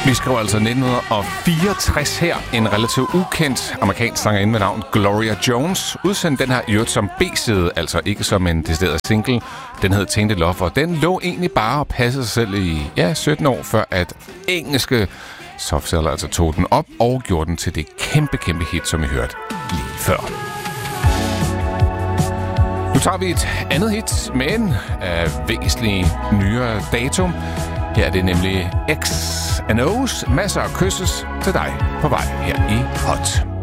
Vi skriver altså 1964 her. En relativt ukendt amerikansk sangerinde med navn Gloria Jones udsendte den her i øvrigt som B-side, altså ikke som en decideret single. Den hed Tainted Love, og den lå egentlig bare og passede sig selv i 17 år, før at engelske Softcell altså tog den op og gjorde den til det kæmpe hit, som vi hørte lige før. Nu tager vi et andet hit, men af væsentligt nyere datum. Her er det nemlig X&O's Masser af kysses til dig på vej her i Hot.